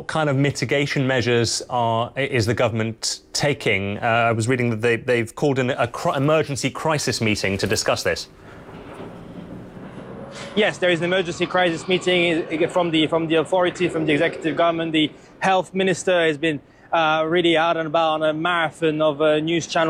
what kind of mitigation measures is the government taking? I was reading that they've called an emergency crisis meeting to discuss this. Yes, there is an emergency crisis meeting from the authority, from the executive government. The health minister has been really out and about on a marathon of news channels.